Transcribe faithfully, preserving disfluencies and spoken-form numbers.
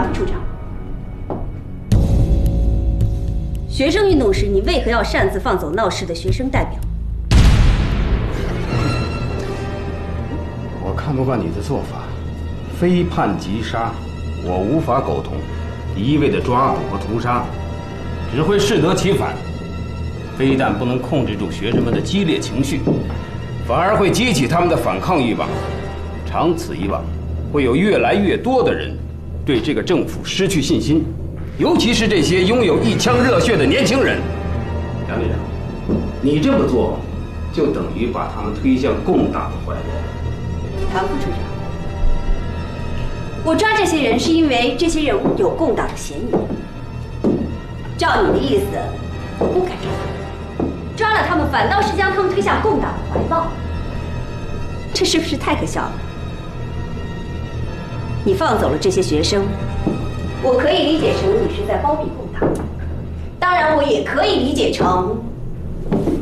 副处长，学生运动时你为何要擅自放走闹事的学生代表？ 我看不惯你的做法，非判即杀，我无法苟同。一味的抓捕和屠杀，只会适得其反。非但不能控制住学生们的激烈情绪，反而会激起他们的反抗欲望。长此以往，会有越来越多的人对这个政府失去信心，尤其是这些拥有一腔热血的年轻人。杨队长，你这么做，就等于把他们推向共党的怀抱。 谭副处长，我抓这些人是因为这些人物有共党的嫌疑。照你的意思，我不该抓他们，抓了他们反倒是将他们推向共党的怀抱，这是不是太可笑了？你放走了这些学生，我可以理解成你是在包庇共党，当然我也可以理解成